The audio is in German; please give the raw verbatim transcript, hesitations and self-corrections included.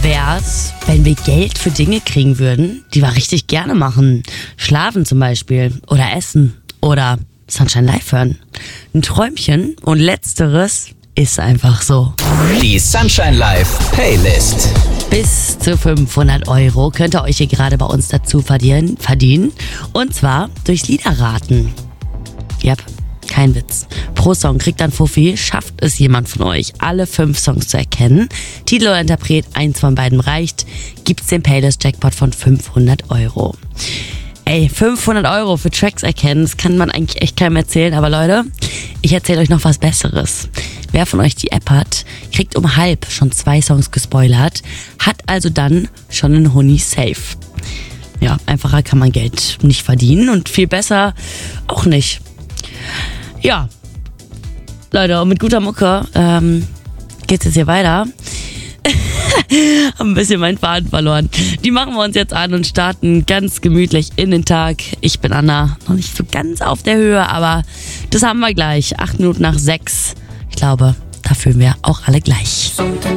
wär's, wenn wir Geld für Dinge kriegen würden, die wir richtig gerne machen? Schlafen zum Beispiel oder essen oder Sunshine Live hören. Ein Träumchen und letzteres ist einfach so. Die Sunshine Live Playlist. Bis zu fünfhundert Euro könnt ihr euch hier gerade bei uns dazu verdienen, verdienen. Und zwar durchs Liederraten. Yep. Kein Witz. Pro Song kriegt dann Fuffi, schafft es jemand von euch, alle fünf Songs zu erkennen. Titel oder Interpret, eins von beiden reicht, gibt's den Playlist-Jackpot von fünfhundert Euro. Ey, fünfhundert Euro für Tracks erkennen, das kann man eigentlich echt keinem erzählen. Aber Leute, ich erzähle euch noch was Besseres. Wer von euch die App hat, kriegt um halb schon zwei Songs gespoilert, hat also dann schon einen Huni safe. Ja, einfacher kann man Geld nicht verdienen und viel besser auch nicht. Ja, Leute, und mit guter Mucke ähm, geht's jetzt hier weiter. Hab ein bisschen meinen Faden verloren. Die machen wir uns jetzt an und starten ganz gemütlich in den Tag. Ich bin Anna, noch nicht so ganz auf der Höhe, aber das haben wir gleich. Acht Minuten nach sechs. Ich glaube, da fühlen wir auch alle gleich.